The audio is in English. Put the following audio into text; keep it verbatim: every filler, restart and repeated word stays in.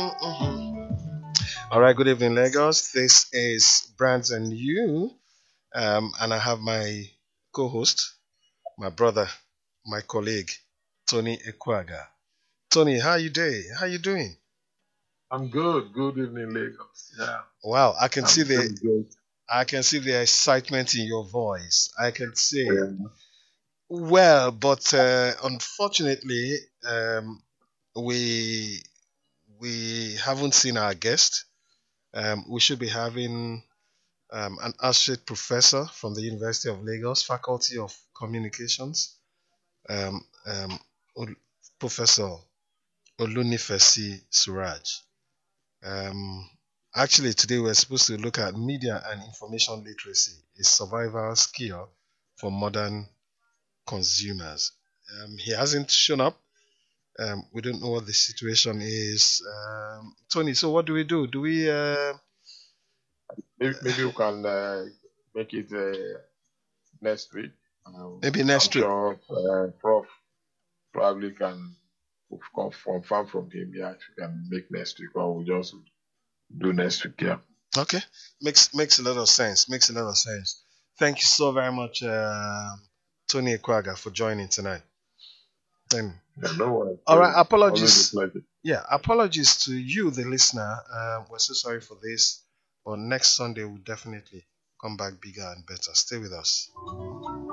All right, good evening, Lagos. This is Brands and You, um, and I have my co-host, my brother, my colleague, Tony Ekwaga. Tony, how you doing? How you doing? I'm good. Good evening, Lagos. Yeah, Wow, I can see I'm the doing good. I can see the excitement in your voice. I can see. Yeah. Well, but uh, unfortunately, um, we we haven't seen our guest. Um, we should be having um, an associate professor from the University of Lagos, Faculty of Communications, um, um, Ol- Professor Olunifesi Suraj. Um, Actually, today we're supposed to look at media and information literacy, a survival skill for modern consumers. Um, he hasn't shown up. Um, we don't know what the situation is. Um, Tony, so what do we do? Do we? Uh, Maybe, maybe you can uh, make it uh, next week. Um, Maybe I'm next week. sure uh, Prof probably can conf- confirm from him. Yeah, if you can make next week, or we'll just do next week. Yeah. Okay, makes makes a lot of sense. Makes a lot of sense. Thank you so very much, uh, Tony Ekwaga, for joining tonight. And Yeah, no worries. all right, Uh, Always a apologies. pleasure. Yeah, apologies to you, the listener. Uh, we're so sorry for this, but next Sunday we'll definitely come back bigger and better. Stay with us.